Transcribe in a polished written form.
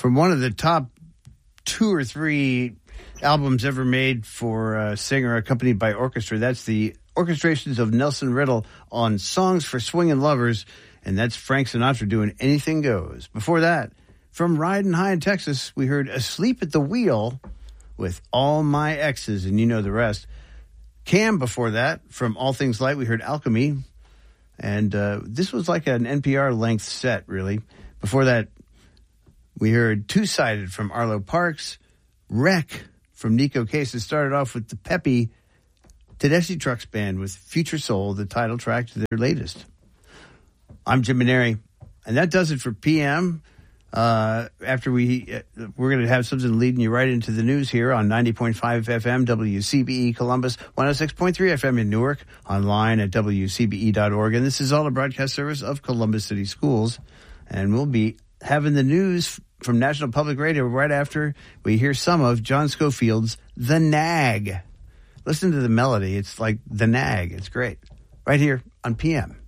from one of the top 2 or 3 albums ever made for a singer accompanied by orchestra. That's the orchestrations of Nelson Riddle on Songs for Swingin' Lovers, and that's Frank Sinatra doing Anything Goes. Before that, from Riding High in Texas, we heard Asleep at the Wheel with All My Exes, and you know the rest. Cam, before that, from All Things Light, we heard Alchemy, and this was like an NPR-length set, really. Before that, we heard Two-Sided from Arlo Parks, Wreck from Nico Case. It started off with the peppy Tedeschi Trucks Band with Future Soul, the title track to their latest. I'm Jim Maneri, and that does it for PM. After we're going to have something leading you right into the news here on 90.5 FM, WCBE Columbus, 106.3 FM in Newark, online at WCBE.org. And this is all a broadcast service of Columbus City Schools. And we'll be having the news from National Public Radio right after we hear some of John Scofield's The Nag. Listen to the melody. It's like The Nag. It's great. Right here on PM.